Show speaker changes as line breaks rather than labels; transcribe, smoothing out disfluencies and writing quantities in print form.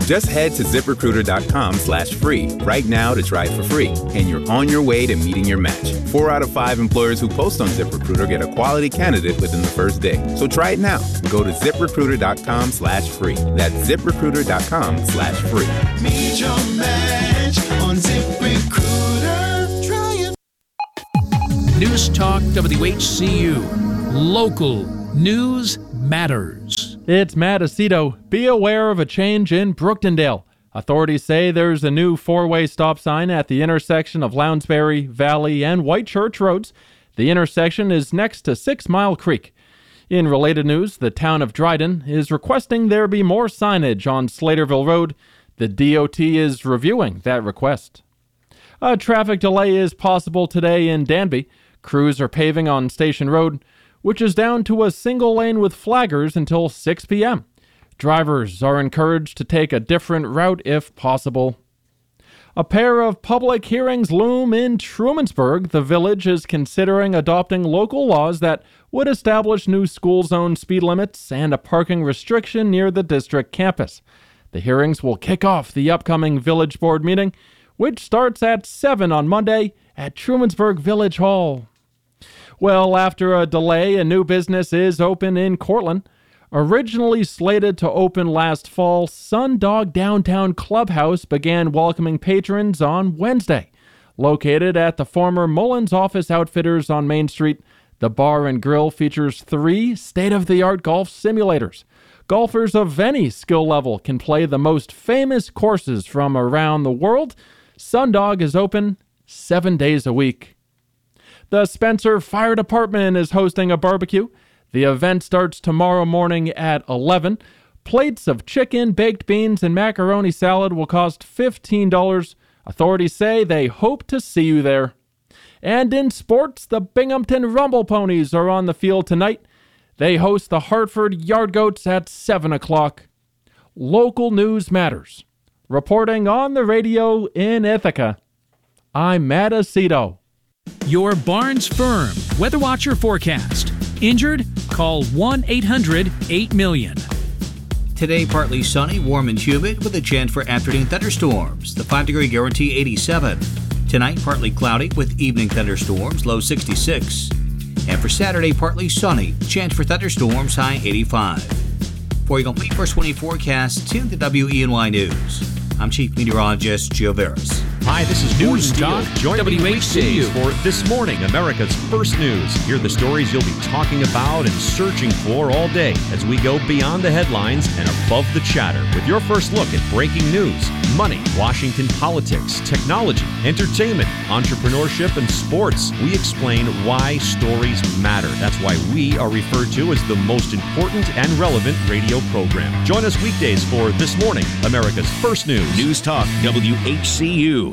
Just head to ZipRecruiter.com/free right now to try it for free, and you're on your way to meeting your match. 4 out of 5 employers who post on ZipRecruiter get a quality candidate within the first day. So try it now. Go to ZipRecruiter.com/free. That's ZipRecruiter.com/free.
Meet your match on ZipRecruiter. Try it.
News Talk WHCU. Local news matters.
It's Matt Aceto. Be aware of a change in Brooktondale. Authorities say there's a new 4-way stop sign at the intersection of Lounsbury, Valley, and White Church Roads. The intersection is next to 6 Mile Creek. In related news, the town of Dryden is requesting there be more signage on Slaterville Road. The DOT is reviewing that request. A traffic delay is possible today in Danby. Crews are paving on Station Road, which is down to a single lane with flaggers until 6 p.m. Drivers are encouraged to take a different route if possible. A pair of public hearings loom in Trumansburg. The village is considering adopting local laws that would establish new school zone speed limits and a parking restriction near the district campus. The hearings will kick off the upcoming village board meeting, which starts at 7 on Monday at Trumansburg Village Hall. Well, after a delay, a new business is open in Cortland. Originally slated to open last fall, Sundog Downtown Clubhouse began welcoming patrons on Wednesday. Located at the former Mullins Office Outfitters on Main Street, the bar and grill features 3 state-of-the-art golf simulators. Golfers of any skill level can play the most famous courses from around the world. Sundog is open 7 days a week. The Spencer Fire Department is hosting a barbecue. The event starts tomorrow morning at 11. Plates of chicken, baked beans, and macaroni salad will cost $15. Authorities say they hope to see you there. And in sports, the Binghamton Rumble Ponies are on the field tonight. They host the Hartford Yard Goats at 7 o'clock. Local news matters. Reporting on the radio in Ithaca, I'm Matt Aceto.
Your Barnes Firm Weather Watcher forecast. Injured? Call 1-800-8-million.
Today, partly sunny, warm and humid with a chance for afternoon thunderstorms. The 5-degree guarantee 87. Tonight, partly cloudy with evening thunderstorms, low 66. And for Saturday, partly sunny, chance for thunderstorms, high 85. For your complete first 20 forecast, tune to WENY News. I'm Chief Meteorologist Joe Veras.
Hi, this is News Talk. Join me weekdays for This Morning, America's First News. Hear the stories you'll be talking about and searching for all day as we go beyond the headlines and above the chatter with your first look at breaking news, money, Washington politics, technology, entertainment, entrepreneurship, and sports. We explain why stories matter. That's why we are referred to as the most important and relevant radio program. Join us weekdays for This Morning, America's First News.
News Talk WHCU.